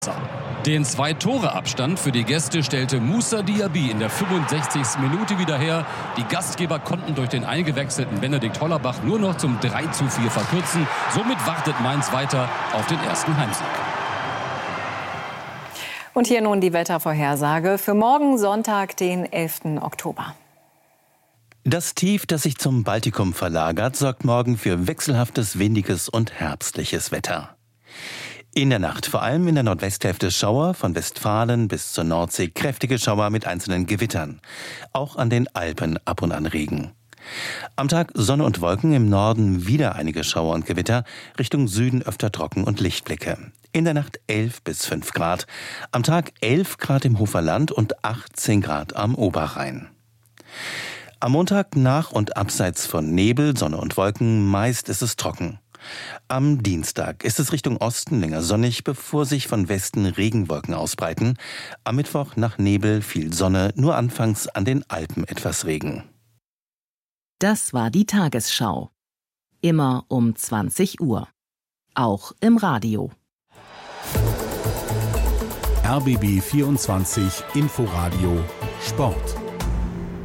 Den 2-Tore-Abstand für die Gäste stellte Moussa Diaby in der 65. Minute wieder her. Die Gastgeber konnten durch den eingewechselten Benedikt Hollerbach nur noch zum 3:4 verkürzen. Somit wartet Mainz weiter auf den ersten Heimsieg. Und hier nun die Wettervorhersage für morgen Sonntag, den 11. Oktober. Das Tief, das sich zum Baltikum verlagert, sorgt morgen für wechselhaftes, windiges und herbstliches Wetter. In der Nacht vor allem in der Nordwesthälfte Schauer, von Westfalen bis zur Nordsee kräftige Schauer mit einzelnen Gewittern. Auch an den Alpen ab und an Regen. Am Tag Sonne und Wolken, im Norden wieder einige Schauer und Gewitter, Richtung Süden öfter trocken und Lichtblicke. In der Nacht 11 bis 5 Grad, am Tag 11 Grad im Hoferland und 18 Grad am Oberrhein. Am Montag nach und abseits von Nebel, Sonne und Wolken, meist ist es trocken. Am Dienstag ist es Richtung Osten länger sonnig, bevor sich von Westen Regenwolken ausbreiten. Am Mittwoch nach Nebel viel Sonne, nur anfangs an den Alpen etwas Regen. Das war die Tagesschau. Immer um 20 Uhr. Auch im Radio. RBB 24 Inforadio Sport.